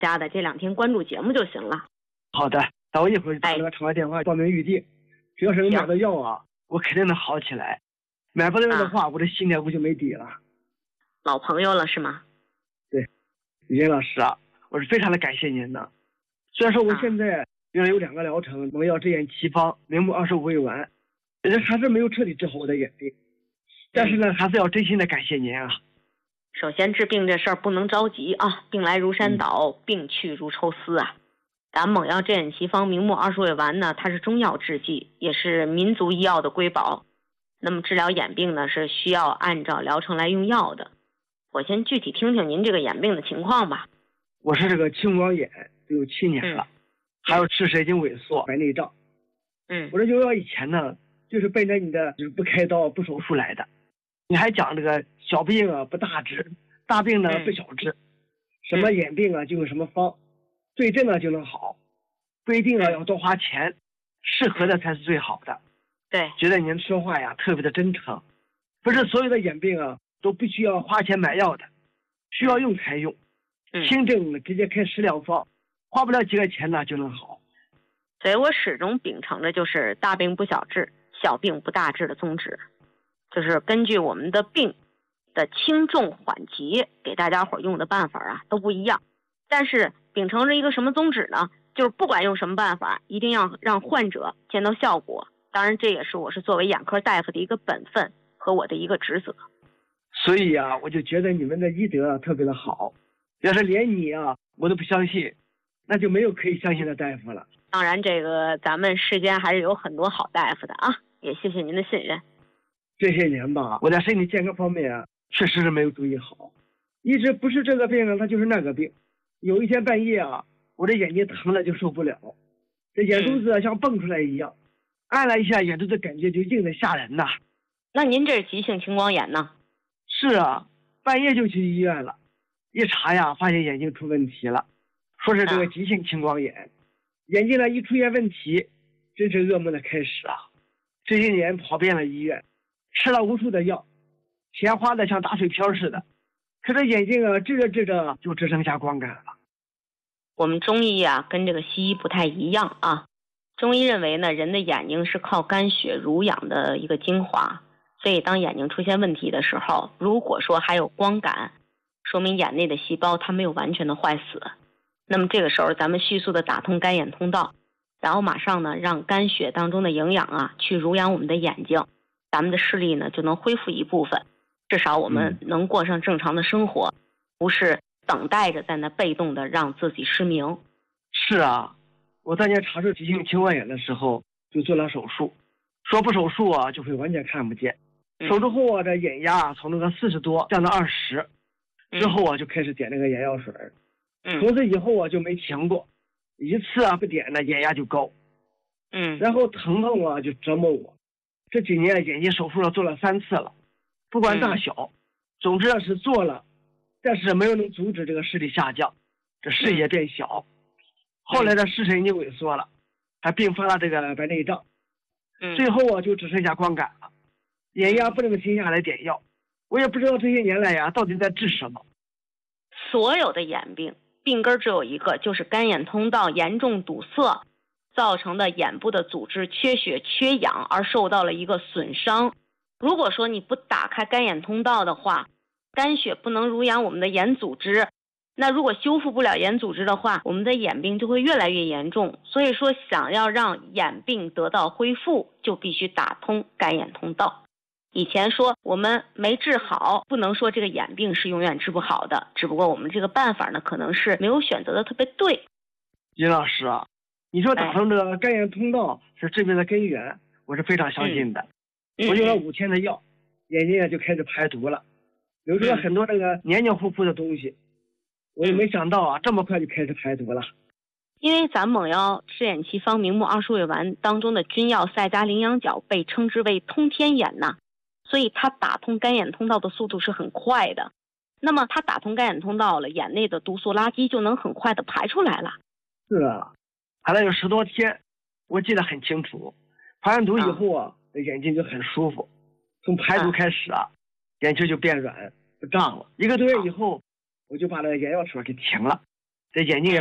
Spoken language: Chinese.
家的这2天关注节目就行了。 好的，那我一会儿打电话报名预定，只要是能买到药啊，我肯定能好起来。买不到药的话，我这心里不就没底了。 老朋友了是吗？ 对，任老师啊，我是非常的感谢您的。虽然说我现在原来有2个疗程，农药、制眼奇方、明目25味丸，人还是没有彻底治好我的眼病。但是呢，还是要真心的感谢您啊。 首先治病这事儿不能着急啊，病来如山倒，病去如抽丝啊。咱猛药制眼奇方、明目20味丸呢，它是中药制剂，也是民族医药的瑰宝。那么治疗眼病呢，是需要按照疗程来用药的。我先具体听听您这个眼病的情况吧。 我是这个青光眼，都有7年了，还有视神经萎缩、白内障。我这用药以前呢，就是奔着你的就是不开刀、不手术来的。你还讲这个小病啊不大治，大病呢不小治，什么眼病啊就用什么方，对症呢就能好，不一定啊要多花钱，适合的才是最好的。 对， 觉得您说话呀特别的真诚，不是所有的眼病啊都必须要花钱买药的，需要用才用，轻症直接开食疗方，花不了几个钱呢就能好。 所以我始终秉承着就是大病不小治，小病不大治的宗旨，就是根据我们的病的轻重缓急，给大家伙用的办法啊都不一样。但是秉承着一个什么宗旨呢？就是不管用什么办法，一定要让患者见到效果。当然，这也是我是作为眼科大夫的一个本分和我的一个职责。 所以啊，我就觉得你们的医德特别的好。要是连你啊我都不相信，那就没有可以相信的大夫了。 当然，这个咱们世间还是有很多好大夫的啊，也谢谢您的信任。 这些年吧，我在身体健康方面啊，确实是没有注意好，一直不是这个病啊，它就是那个病。有一天半夜啊，我这眼睛疼了就受不了，这眼珠子像蹦出来一样，按了一下眼珠子，感觉就硬得吓人呐。 那您这是急性青光眼呢？ 是啊，半夜就去医院了，一查呀，发现眼睛出问题了，说是这个急性青光眼。眼睛呢一出现问题，真是噩梦的开始啊！这些年跑遍了医院，吃了无数的药，钱花的像打水漂似的，可这眼睛啊治着治着就只剩下光感了。 我们中医啊跟这个西医不太一样啊，中医认为呢，人的眼睛是靠肝血濡养的一个精华，所以当眼睛出现问题的时候，如果说还有光感，说明眼内的细胞它没有完全的坏死。那么这个时候咱们迅速的打通肝眼通道，然后马上呢让肝血当中的营养啊去濡养我们的眼睛，咱们的视力呢就能恢复一部分，至少我们能过上正常的生活，不是等待着在那被动的让自己失明。 是啊，我当年查出急性青光眼的时候就做了手术，说不手术啊就会完全看不见。手术后啊这眼压从那个40多降到20，之后啊就开始点那个眼药水，从此以后啊就没停过，一次啊不点呢眼压就高，然后疼痛啊就折磨我。这几年眼睛手术做了3次了，不管大小，总之是做了，但是没有能阻止这个视力下降，这视野变小。后来的视神经萎缩了，还并发了这个白内障，最后啊就只剩下光感了，眼压不能停下来点药，我也不知道这些年来呀到底在治什么。 所有的眼病病根只有一个，就是肝眼通道严重堵塞造成的眼部的组织缺血缺氧而受到了一个损伤。如果说你不打开肝眼通道的话，肝血不能濡养我们的眼组织，那如果修复不了眼组织的话，我们的眼病就会越来越严重。所以说想要让眼病得到恢复，就必须打通肝眼通道。以前说我们没治好，不能说这个眼病是永远治不好的，只不过我们这个办法呢可能是没有选择的特别对。 尹老师啊，你说打通这个肝眼通道是治病的根源，我是非常相信的。我用了5天的药，眼睛就开始排毒了，流出了很多这个黏黏糊糊的东西，我也没想到啊这么快就开始排毒了。 因为咱猛药制眼奇方明目20味丸当中的君药赛加羚羊角被称之为通天眼呐，所以它打通肝眼通道的速度是很快的。那么它打通肝眼通道了，眼内的毒素垃圾就能很快的排出来了。 是啊，排了有10多天，我记得很清楚。排完毒以后啊，眼睛就很舒服。从排毒开始啊，眼球就变软不胀了。1个多月以后，我就把那个眼药水给停了。 这眼睛也